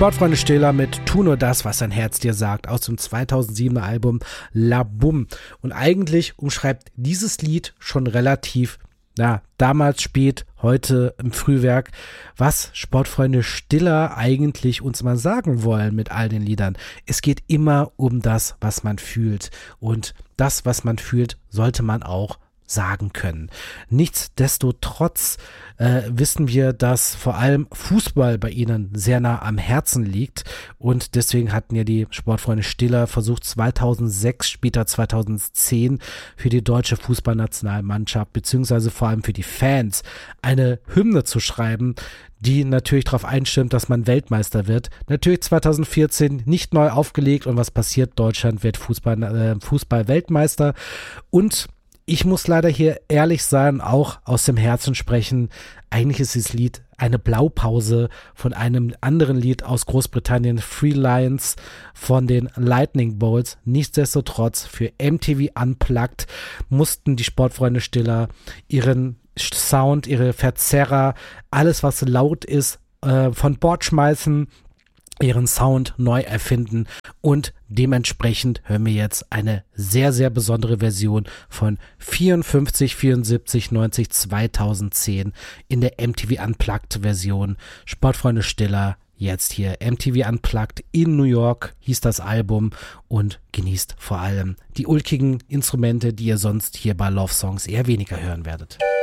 Sportfreunde Stiller mit Tu nur das, was dein Herz dir sagt, aus dem 2007er Album La Bum. Und eigentlich umschreibt dieses Lied schon relativ, damals spät, heute im Frühwerk, was Sportfreunde Stiller eigentlich uns mal sagen wollen mit all den Liedern. Es geht immer um das, was man fühlt. Und das, was man fühlt, sollte man auch sagen können. Nichtsdestotrotz wissen wir, dass vor allem Fußball bei ihnen sehr nah am Herzen liegt und deswegen hatten ja die Sportfreunde Stiller versucht 2006, später 2010 für die deutsche Fußballnationalmannschaft beziehungsweise vor allem für die Fans eine Hymne zu schreiben, die natürlich darauf einstimmt, dass man Weltmeister wird. Natürlich 2014 nicht neu aufgelegt und was passiert? Deutschland wird Fußball-Weltmeister und ich muss leider hier ehrlich sein, auch aus dem Herzen sprechen. Eigentlich ist dieses Lied eine Blaupause von einem anderen Lied aus Großbritannien, Three Lions von den Lightning Bolts. Nichtsdestotrotz für MTV Unplugged mussten die Sportfreunde Stiller ihren Sound, ihre Verzerrer, alles was laut ist, von Bord schmeißen, ihren Sound neu erfinden und dementsprechend hören wir jetzt eine sehr, sehr besondere Version von 54, 74, 90, 2010 in der MTV Unplugged Version. Sportfreunde Stiller, jetzt hier MTV Unplugged in New York hieß das Album und genießt vor allem die ulkigen Instrumente, die ihr sonst hier bei Love Songs eher weniger hören werdet.